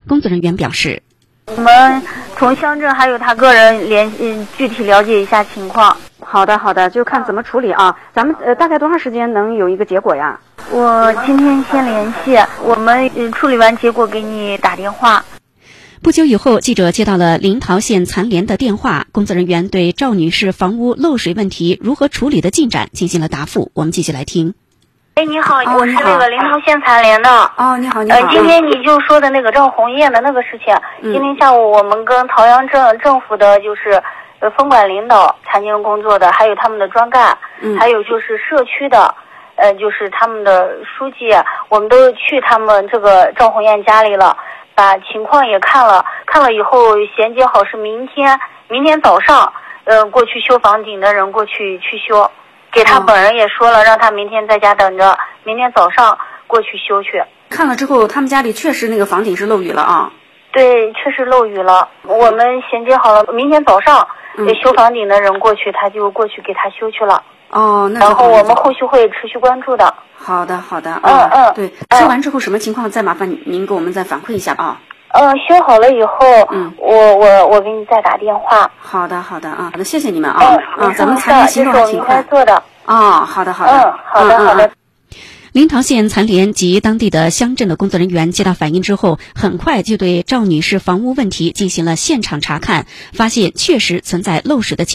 工作人员表示， 我们从乡镇还有他个人具体了解一下情况。 好的，就看怎么处理啊。咱们大概多长时间能有一个结果呀？ 我今天先联系，我们处理完结果给你打电话。 不久以后，记者接到了临洮县残联的电话，工作人员对赵女士房屋漏水问题如何处理的进展进行了答复。我们继续来听。 你好，我是那个临洮县残联的。 你好。 今天你就说的那个赵红艳的那个事情，今天下午我们跟桃阳政府的就是分管领导参与工作的，还有他们的专干，还有就是社区的，就是他们的书记，我们都去他们这个赵红艳家里了。把情况也看了以后衔接好是明天早上，过去修房顶的人过去修，给他本人也说了，让他明天在家等着，明天早上过去修去。 看了之后，他们家里确实那个房顶是漏雨了啊。 对，确实漏雨了。我们衔接好了，明天早上修房顶的人过去，他就过去给他修去了。 那然后我们后续会持续关注的。 好的。对，修完之后什么情况再麻烦您给我们再反馈一下啊。 修好了以后，我给你再打电话。 好的啊，谢谢你们啊。咱们残联行动还挺快。 做的。 好的。 好的。 临洮县残联及当地的乡镇的工作人员接到反映之后，很快就对赵女士房屋问题进行了现场查看，发现确实存在漏水的情况。